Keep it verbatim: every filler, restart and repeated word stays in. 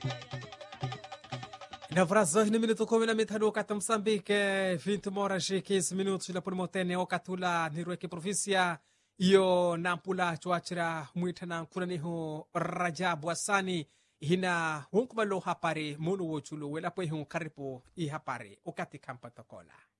Na vrazo ni minuto kumi na mitano kata Msambike vinte horas e quinze minutos na por motene o katula nirweke província iyo nampula chuachira muitana kunaniho Rajabu Hassani hina hunkmalo hapari munu wochulu wela po hun karipo i hapari ukati kampa tokola